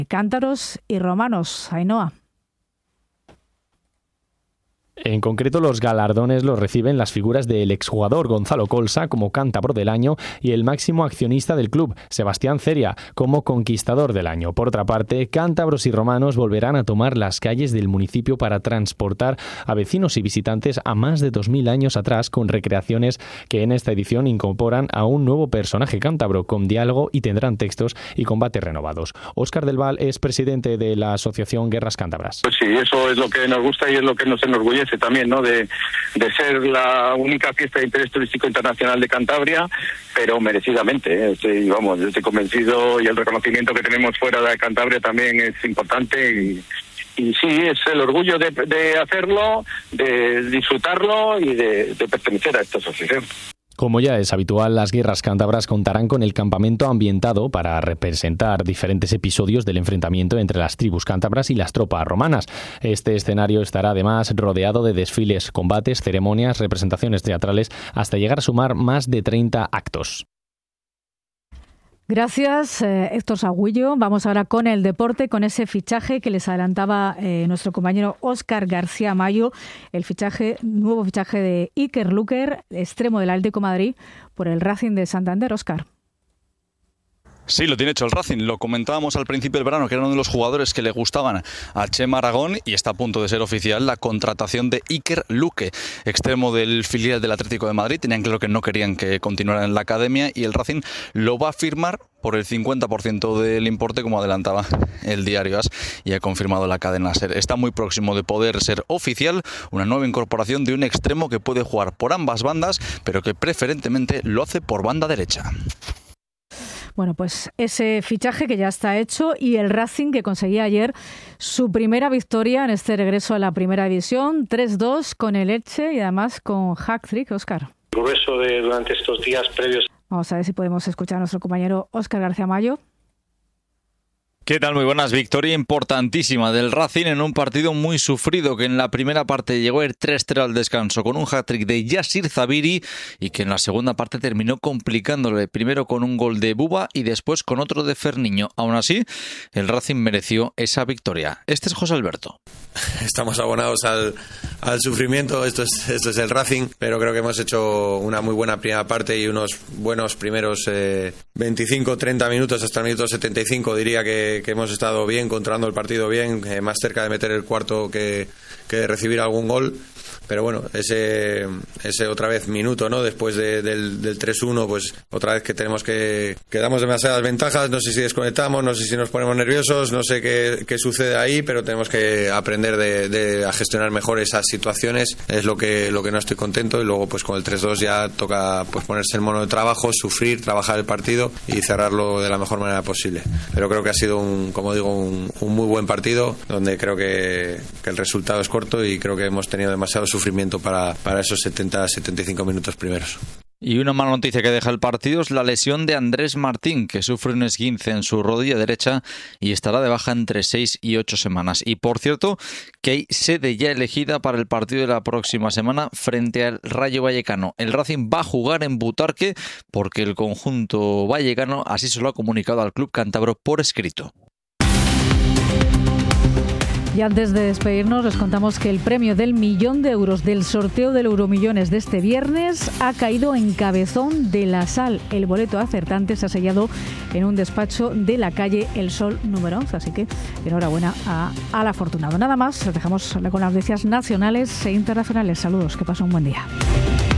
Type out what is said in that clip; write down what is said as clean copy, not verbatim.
Cántabros y romanos. Ainhoa. En concreto, los galardones los reciben las figuras del exjugador Gonzalo Colsa como cántabro del año y el máximo accionista del club, Sebastián Ceria, como conquistador del año. Por otra parte, cántabros y romanos volverán a tomar las calles del municipio para transportar a vecinos y visitantes a más de 2000 años atrás, con recreaciones que en esta edición incorporan a un nuevo personaje cántabro con diálogo y tendrán textos y combates renovados. Óscar del Val es presidente de la Asociación Guerras Cántabras. Pues sí, eso es lo que nos gusta y es lo que nos enorgullece también, ¿no? De ser la única fiesta de interés turístico internacional de Cantabria, pero merecidamente, ¿eh? Yo estoy convencido, y el reconocimiento que tenemos fuera de Cantabria también es importante y sí, es el orgullo de hacerlo, de disfrutarlo y de pertenecer a esta asociación. Como ya es habitual, las guerras cántabras contarán con el campamento ambientado para representar diferentes episodios del enfrentamiento entre las tribus cántabras y las tropas romanas. Este escenario estará además rodeado de desfiles, combates, ceremonias, representaciones teatrales, hasta llegar a sumar más de 30 actos. Gracias, Héctor Sagüillo. Vamos ahora con el deporte, con ese fichaje que les adelantaba nuestro compañero Óscar García Mayo, el nuevo fichaje de Iker Luker, extremo del Atlético de Madrid, por el Racing de Santander. Óscar. Sí, lo tiene hecho el Racing. Lo comentábamos al principio del verano, que era uno de los jugadores que le gustaban a Chema Aragón, y está a punto de ser oficial la contratación de Iker Luke, extremo del filial del Atlético de Madrid. Tenían claro que no querían que continuara en la academia y el Racing lo va a firmar por el 50% del importe, como adelantaba el diario AS, y ha confirmado la cadena SER. Está muy próximo de poder ser oficial una nueva incorporación de un extremo que puede jugar por ambas bandas, pero que preferentemente lo hace por banda derecha. Bueno, pues ese fichaje que ya está hecho, y el Racing que conseguía ayer su primera victoria en este regreso a la primera división, 3-2 con el Elche y además con hat-trick. Óscar. Grueso durante estos días previos. Vamos a ver si podemos escuchar a nuestro compañero Óscar García Mayo. ¿Qué tal? Muy buenas. Victoria importantísima del Racing en un partido muy sufrido, que en la primera parte llegó a ir 3-0 al descanso con un hat-trick de Yassir Zabiri y que en la segunda parte terminó complicándole, primero con un gol de Buba y después con otro de Ferniño. Aún así, el Racing mereció esa victoria. Este es José Alberto. Estamos abonados al sufrimiento, esto es el Racing, pero creo que hemos hecho una muy buena primera parte y unos buenos primeros 25-30 minutos, hasta el minuto 75 diría que hemos estado bien, controlando el partido bien, más cerca de meter el cuarto que de recibir algún gol. Pero bueno, ese otra vez minuto, ¿no? Después del 3-1, pues otra vez que tenemos que damos demasiadas ventajas, no sé si desconectamos, no sé si nos ponemos nerviosos, no sé qué sucede ahí, pero tenemos que aprender a gestionar mejor esas situaciones, es lo que no estoy contento, y luego pues con el 3-2 ya toca pues ponerse el mono de trabajo, sufrir, trabajar el partido y cerrarlo de la mejor manera posible. Pero creo que ha sido un muy buen partido, donde creo que el resultado es corto y creo que hemos tenido demasiado sufrimiento para esos 70-75 minutos primeros. Y una mala noticia que deja el partido es la lesión de Andrés Martín, que sufre un esguince en su rodilla derecha y estará de baja entre 6 y 8 semanas. Y por cierto, que hay sede ya elegida para el partido de la próxima semana frente al Rayo Vallecano. El Racing va a jugar en Butarque porque el conjunto vallecano así se lo ha comunicado al club cántabro por escrito. Y antes de despedirnos, les contamos que el premio del 1.000.000 de euros del sorteo del Euromillones de este viernes ha caído en Cabezón de la Sal. El boleto acertante se ha sellado en un despacho de la calle El Sol número 11. Así que enhorabuena al afortunado. Nada más, les dejamos con las noticias nacionales e internacionales. Saludos, que pasen un buen día.